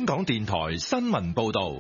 香港電台新聞報道。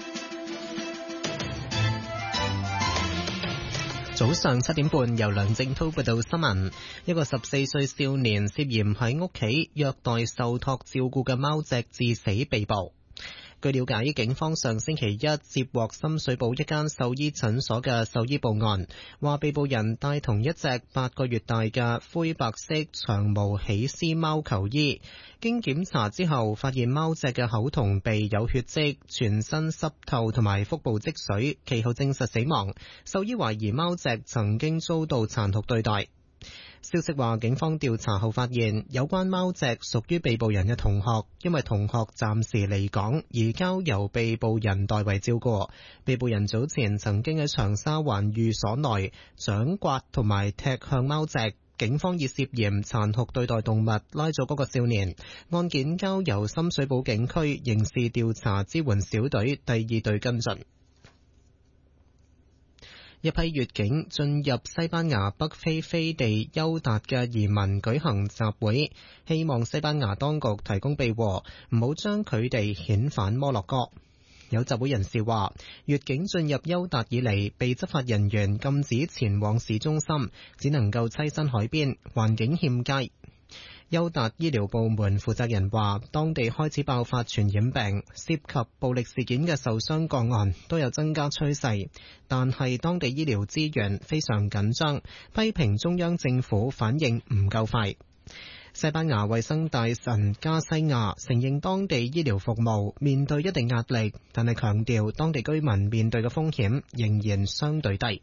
早上7點半，由梁正濤報道新聞。一個14歲少年涉嫌喺屋企虐待受託照顧嘅貓隻致死被捕。據了解，警方上星期一接獲深水埗一間獸醫診所嘅獸醫報案，話被捕人帶同一隻8個月大嘅灰白色長毛喜斯貓求醫，經檢查之後發現貓隻嘅口同鼻有血跡，全身濕透同埋腹部積水，其後證實死亡。獸醫懷疑貓隻曾經遭到殘酷對待。消息話，警方調查後發現有關貓隻屬於被捕人嘅同學，因為同學暫時離港，而交由被捕人代為照顧。被捕人早前曾經喺長沙灣寓所內掌摑同埋踢向貓隻，警方以涉嫌殘酷對待動物拉咗嗰個少年。案件交由深水埗警區刑事調查支援小隊第2隊跟進。一批越境進入西班牙北非飛地休達嘅移民舉行集會，希望西班牙當局提供庇護，唔好將佢哋遣返摩洛哥。有集會人士話，越境進入休達以嚟，被執法人員禁止前往市中心，只能夠棲身海邊，環境欠佳。休達醫療部門負責人話，當地開始爆發傳染病，涉及暴力事件嘅受傷個案都有增加趨勢，但係當地醫療資源非常緊張，批評中央政府反應唔夠快。西班牙衛生大臣加西亞承認當地醫療服務面對一定壓力，但係強調當地居民面對嘅風險仍然相對低。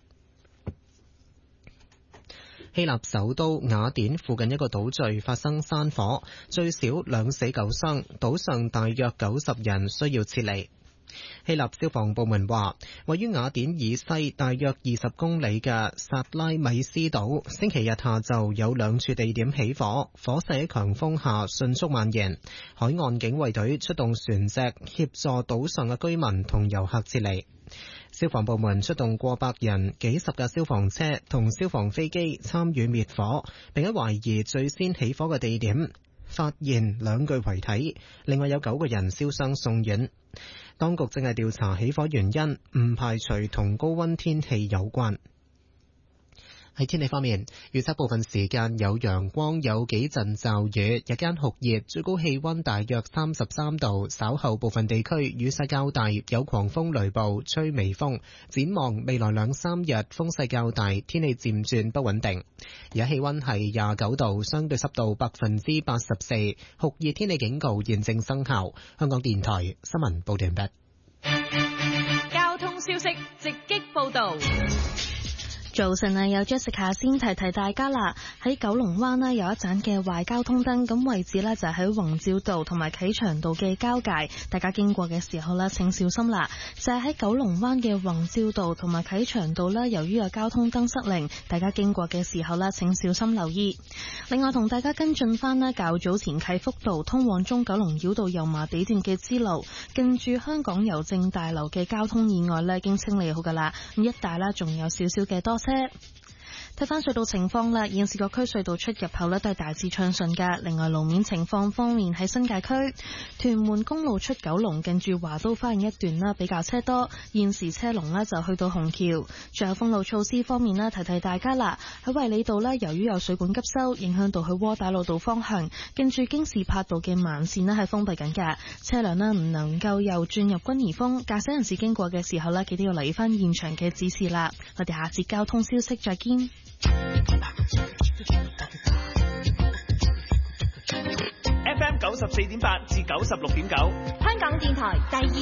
希臘首都雅典附近一個島嶼發生山火，最少2死9傷，島上大約90人需要撤離。希臘消防部門話，位於雅典以西大約20公里嘅薩拉米斯島，星期日下晝有2處地點起火，火勢喺強風下迅速蔓延。海岸警衛隊出動船隻協助島上嘅居民同遊客撤離。消防部門出動過百人、幾十架消防車同消防飛機參與滅火，並喺懷疑最先起火嘅地點發現2具遺體，另外有9個人燒傷送院。當局正係調查起火原因，唔排除同高溫天氣有關。喺天氣方面，預測部分時間有陽光，有幾陣驟雨，日間酷熱，最高氣溫大約33度。稍後部分地區雨勢較大，有狂風雷暴，吹微風。展望未來2-3日風勢較大，天氣漸轉不穩定。而家氣溫係29度，相對濕度84%，酷熱天氣警告現正生效。香港電台新聞報道完畢。 交通消息直擊報道。 早晨啊，有 Jessica 先提提大家啦。喺九龍灣呢，有一盞嘅壞交通燈，咁位置呢就喺宏照道同埋啟祥道嘅交界，大家經過嘅時候呢請小心啦。就係喺九龍灣嘅宏照道同埋啟祥道呢，由於有交通燈失靈，大家經過嘅時候呢請小心留意。另外同大家跟進翻呢，較早前啟福道通往中九龍繞道油麻地段嘅支路，近住香港郵政大樓嘅交通意外呢已經清理好噶啦，咁一帶呢仲有少少嘅多車。睇翻隧道情況啦，現時各區隧道出入口呢都係大致暢順㗎。另外路面情況方面，喺新界區屯門公路出九龍近住華都花園一段啦比較車多，現時車龍呢就去到紅橋。最後封路措施方面呢，提提大家啦，喺衛理道呢，由於有水管急修，影響到去窩打老道方向，近住京士柏道嘅慢線呢係封閉緊㗎，車輛呢唔能夠又轉入軍怡峰，駕駛人士經過嘅時候呢，記得要留意翻現場嘅指示啦。我哋下節交通消息再見。 FM 94.8至96.9， 香港電台第2